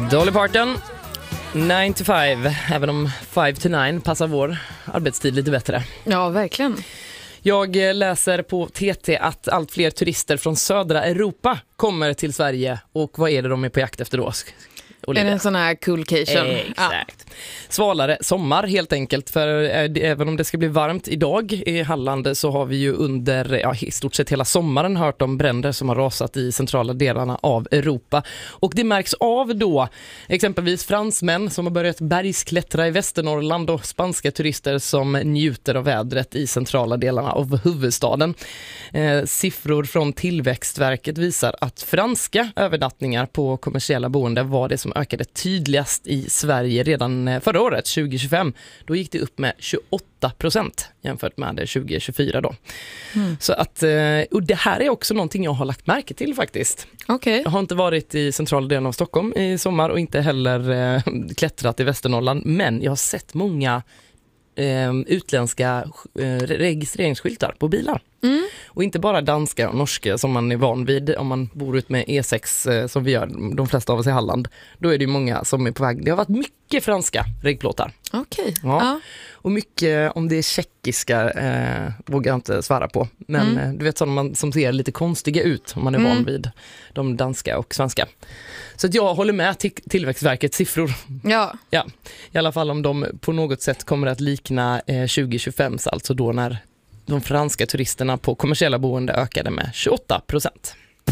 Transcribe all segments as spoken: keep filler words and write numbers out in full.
Dolly Parton, nine to five, även om five to nine passar vår arbetstid lite bättre. Ja, verkligen. Jag läser på T T att allt fler turister från södra Europa kommer till Sverige. Och vad är det de är på jakt efter då? Är det en sån här coolcation? Exakt. Ja. Svalare sommar helt enkelt, för även om det ska bli varmt idag i Halland så har vi ju under ja, i stort sett hela sommaren hört om bränder som har rasat i centrala delarna av Europa. Och det märks av då exempelvis fransmän som har börjat bergsklättra i Västernorrland och spanska turister som njuter av vädret i centrala delarna av huvudstaden. Eh, siffror från Tillväxtverket visar att franska övernattningar på kommersiella boenden var det som ökade tydligast i Sverige redan förra året, tjugo tjugofem. Då gick det upp med tjugoåtta procent jämfört med tjugo tjugofyra då. Mm. Så att, och det här är också någonting jag har lagt märke till faktiskt. Okay. Jag har inte varit i centrala delen av Stockholm i sommar och inte heller eh, klättrat i Västernorrland, men jag har sett många eh, utländska eh, registreringsskyltar på bilar. Mm. Och inte bara danska och norska som man är van vid om man bor ut med E sex eh, som vi gör, de flesta av oss i Halland. Då är det ju många som är på väg. Det har varit mycket franska reggplåtar. Okej. Okay. Ja. Ja. Och mycket om det är tjeckiska eh, vågar jag inte svara på. Men mm. eh, du vet sådana som ser lite konstiga ut om man är mm. van vid de danska och svenska. Så att jag håller med till Tillväxtverkets siffror. Ja. Ja. I alla fall om de på något sätt kommer att likna eh, tjugo tjugofem, alltså då när de franska turisterna på kommersiella boende ökade med tjugoåtta procent.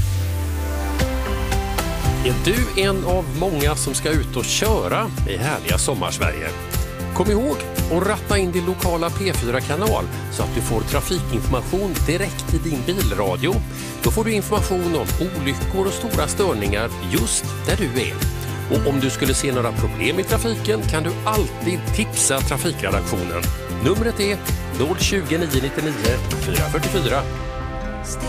Är du en av många som ska ut och köra i härliga sommarsverige? Kom ihåg att ratta in din lokala P fyra-kanal så att du får trafikinformation direkt i din bilradio. Då får du information om olyckor och stora störningar just där du är. Och om du skulle se några problem i trafiken kan du alltid tipsa trafikredaktionen. Numret är noll tjugo, nio nittionio, fyra fyrtiofyra.